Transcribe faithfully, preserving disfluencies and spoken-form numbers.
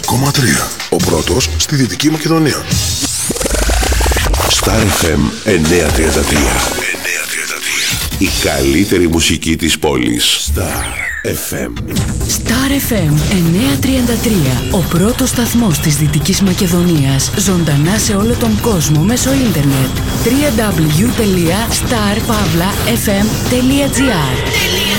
κόμμα τρία. Ο πρώτος στη Δυτική Μακεδονία. Star εφ εμ εννιακόσια τριάντα τρία. Η καλύτερη μουσική της πόλης. Star εφ εμ. Star εφ εμ εννιακόσια τριάντα τρία. Ο πρώτος σταθμός της Δυτικής Μακεδονίας. Ζωντανά σε όλο τον κόσμο μέσω ίντερνετ. double-u double-u double-u τελεία star pavla f m τελεία g r